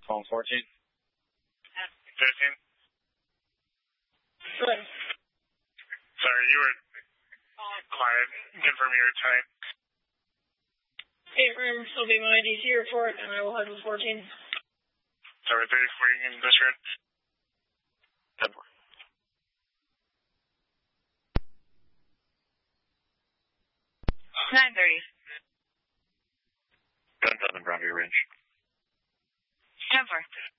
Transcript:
Phone 14. 15. Good. Sorry, you were quiet. Confirm your time. Affirm, will be my DC report, and I will have the 14. Sorry, 34, you can disregard. 10-4. 9:30. 10-7, Brown, your range. 10-4.